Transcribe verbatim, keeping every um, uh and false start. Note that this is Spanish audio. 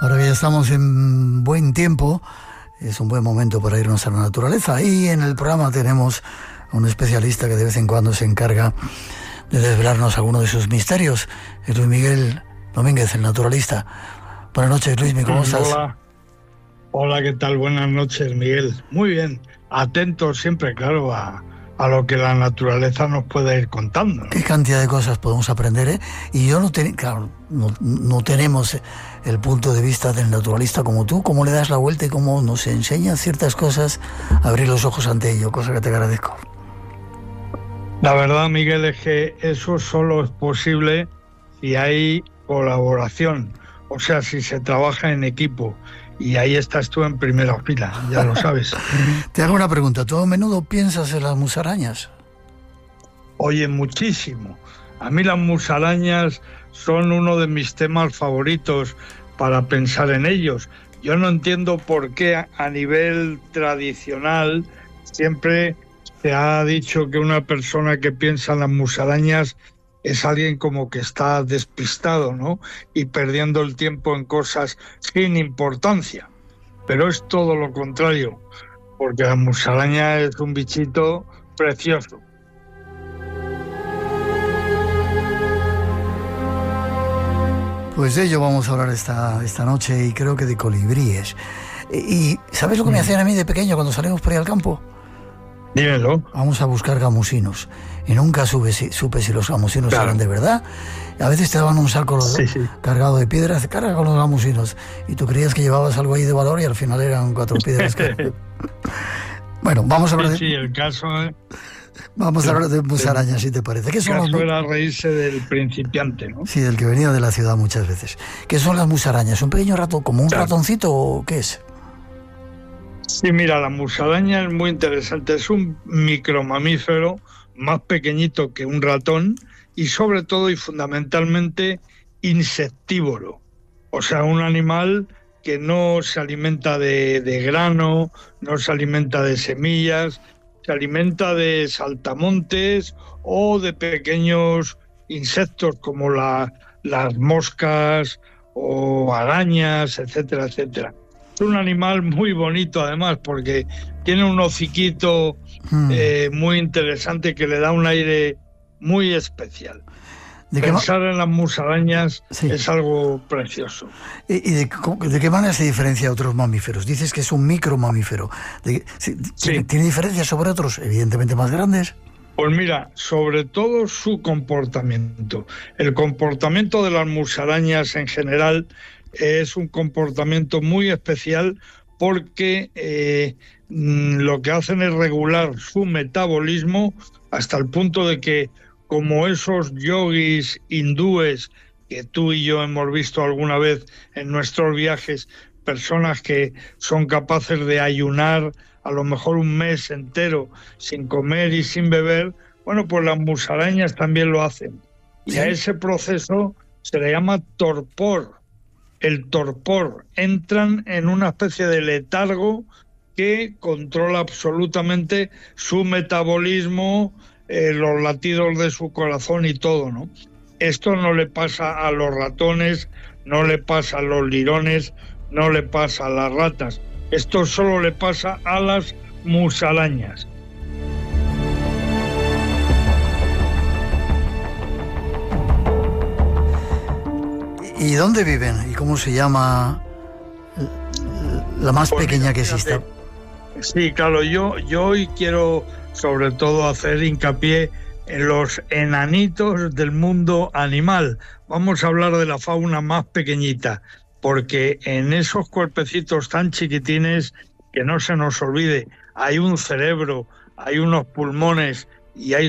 Ahora que ya estamos en buen tiempo, es un buen momento para irnos a la naturaleza. Y en el programa tenemos a un especialista que de vez en cuando se encarga de desvelarnos alguno de sus misterios. Es Luis Miguel Domínguez, el naturalista. Buenas noches, Luis, ¿cómo estás? Hola. Hola, ¿qué tal? Buenas noches, Miguel. Muy bien. Atento siempre, claro, a, a lo que la naturaleza nos puede ir contando, ¿no? Qué cantidad de cosas podemos aprender, ¿eh? Y yo no, ten, claro, no, no tenemos el punto de vista del naturalista como tú. ¿Cómo le das la vuelta y cómo nos enseñas ciertas cosas a abrir los ojos ante ello? Cosa que te agradezco. La verdad, Miguel, es que eso solo es posible si hay colaboración, o sea, si se trabaja en equipo. Y ahí estás tú en primera fila, ya lo sabes. Te hago una pregunta. ¿Tú a menudo piensas en las musarañas? Oye, muchísimo. A mí las musarañas son uno de mis temas favoritos para pensar en ellos. Yo no entiendo por qué a nivel tradicional siempre se ha dicho que una persona que piensa en las musarañas es alguien como que está despistado, ¿no? Y perdiendo el tiempo en cosas sin importancia. Pero es todo lo contrario, porque la musaraña es un bichito precioso. Pues de ello vamos a hablar esta, esta noche, y creo que de colibríes. ¿Y sabes lo que me hacían a mí de pequeño cuando salimos por ahí al campo? Dímelo. Vamos a buscar gamusinos. Y nunca supe si, supe si los gamusinos claro. eran de verdad. A veces te daban un saco sí, sí. cargado de piedras, carga con los gamusinos. Y tú creías que llevabas algo ahí de valor y al final eran cuatro piedras. Que... Bueno, vamos a hablar de... Sí, el caso es... Vamos a hablar de musarañas, si te parece. ¿Qué son el caso los... era reírse del principiante, ¿no? Sí, del que venía de la ciudad muchas veces. ¿Qué son las musarañas? ¿Un pequeño ratón, como un claro. ratoncito o qué es? Sí, mira, la musaraña es muy interesante. Es un micromamífero más pequeñito que un ratón y sobre todo y fundamentalmente insectívoro. O sea, un animal que no se alimenta de, de grano, no se alimenta de semillas, se alimenta de saltamontes o de pequeños insectos como la, las moscas o arañas, etcétera, etcétera. Es un animal muy bonito además porque tiene un hociquito hmm. eh, muy interesante que le da un aire muy especial. ¿De Pensar ma- en las musarañas sí. es algo precioso. ¿Y, y de, de qué manera se diferencia a otros mamíferos? Dices que es un micromamífero. ¿De, sí. ¿Tiene, ¿Tiene diferencias sobre otros, evidentemente más grandes? Pues mira, sobre todo su comportamiento. El comportamiento de las musarañas en general es un comportamiento muy especial porque eh, lo que hacen es regular su metabolismo hasta el punto de que, como esos yogis hindúes que tú y yo hemos visto alguna vez en nuestros viajes, personas que son capaces de ayunar a lo mejor un mes entero sin comer y sin beber, bueno, pues las musarañas también lo hacen. Y ¿sí? a ese proceso se le llama torpor. El torpor, entran en una especie de letargo que controla absolutamente su metabolismo, eh, los latidos de su corazón y todo, ¿no? Esto no le pasa a los ratones, no le pasa a los lirones, no le pasa a las ratas. Esto solo le pasa a las musarañas. ¿Y dónde viven? ¿Y cómo se llama la más pues pequeña que existe? Sí, claro, yo, yo hoy quiero sobre todo hacer hincapié en los enanitos del mundo animal. Vamos a hablar de la fauna más pequeñita, porque en esos cuerpecitos tan chiquitines, que no se nos olvide, hay un cerebro, hay unos pulmones y hay